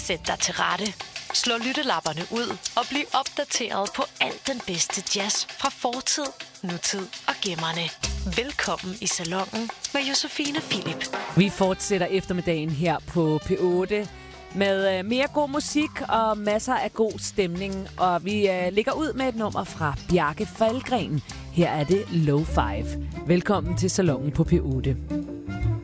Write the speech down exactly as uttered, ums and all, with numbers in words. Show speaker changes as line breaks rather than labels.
Sæt dig til rette. Slå lyttelapperne ud og bliv opdateret på alt den bedste jazz fra fortid, nutid og gemmerne. Velkommen i salonen med Josefine Philip.
Vi fortsætter eftermiddagen her på P otte med mere god musik og masser af god stemning. Og vi uh, ligger ud med et nummer fra Bjarke Falgren. Her er det Low Five. Velkommen til salonen på P otte.